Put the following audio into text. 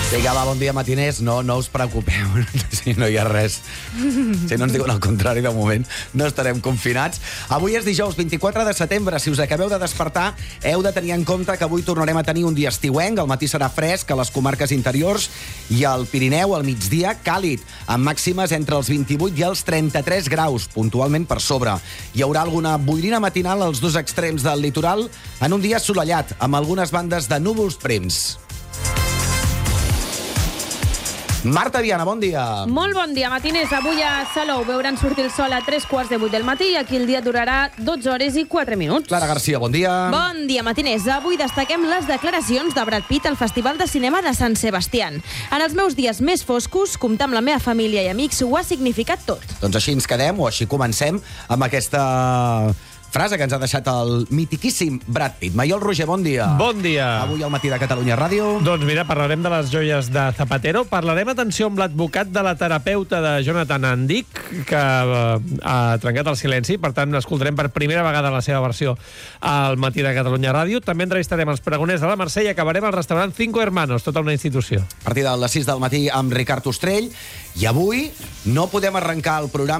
Vinga, va, bon dia, matiners. No us preocupeu, si no hi ha res. Si no ens diuen el contrari, de moment no estarem confinats. Avui és dijous 24 de setembre. Si us acabeu de despertar, heu de tenir en compte que avui tornarem a tenir un dia estiuenc. El matí serà fresc a les comarques interiors i al Pirineu al migdia càlid, amb màximes entre els 28 i els 33 graus, puntualment per sobre. Hi haurà alguna boirina matinal als dos extrems del litoral en un dia assolellat, amb algunes bandes de núvols prims. Marta Viana, bon dia. Molt bon dia, matiners. Avui a Salou veuran sortir el sol a 3:15 del matí i aquí el dia durarà 12 hores i 4 minuts. Clara Garcia, bon dia. Bon dia, matiners. Avui destaquem les declaracions de Brad Pitt al Festival de Cinema de Sant Sebastián. En els meus dies més foscos, comptar amb la meva família i amics ho ha significat tot. Doncs així ens quedem, o així comencem, amb aquesta frase que ens ha deixat el mitiquíssim Brad Pitt. Maiol Roger, bon dia. Bon dia. Avui al matí de Catalunya Ràdio. Doncs mira, parlarem de les joies de Zapatero, parlarem, atenció, amb l'advocat de la terapeuta de Jonathan Andic, que ha trencat el silenci, per tant, escoltarem per primera vegada la seva versió al matí de Catalunya Ràdio. També entrevistarem els pregoners de la Mercè i acabarem al restaurant Cinco Hermanos, tota una institució. A partir de les 6 del matí amb Ricard Ostrell. I avui no podem arrencar el programa